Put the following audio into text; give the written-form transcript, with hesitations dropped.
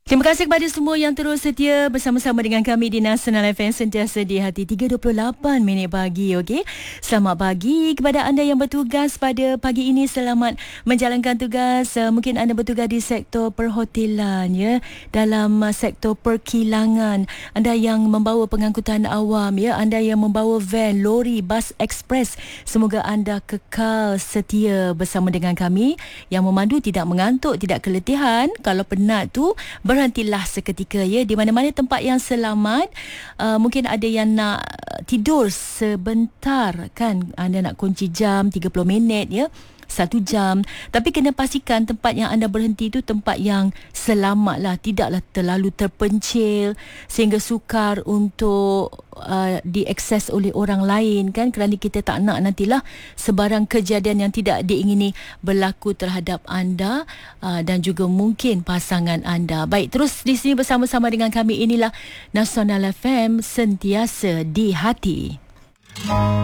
Terima kasih kepada semua yang terus setia bersama-sama dengan kami di Nasional FM sentiasa di hati 3.28 minit pagi. Okey. Selamat pagi kepada anda yang bertugas pada pagi ini. Selamat menjalankan tugas. Mungkin anda bertugas di sektor perhotelan ya, dalam sektor perkilangan. Anda yang membawa pengangkutan awam ya, anda yang membawa van, lori, bas ekspres. Semoga anda kekal setia bersama dengan kami. Yang memandu tidak mengantuk, tidak keletihan. Kalau penat tu berhentilah seketika ya, di mana-mana tempat yang selamat. Mungkin ada yang nak tidur sebentar kan, anda nak kunci jam 30 minit ya, 1 jam, tapi kena pastikan tempat yang anda berhenti itu tempat yang selamat lah, tidaklah terlalu terpencil sehingga sukar untuk diakses oleh orang lain kan, kerana kita tak nak nantilah sebarang kejadian yang tidak diingini berlaku terhadap anda dan juga mungkin pasangan anda. Baik, terus di sini bersama-sama dengan kami. Inilah Nasional FM, sentiasa di hati.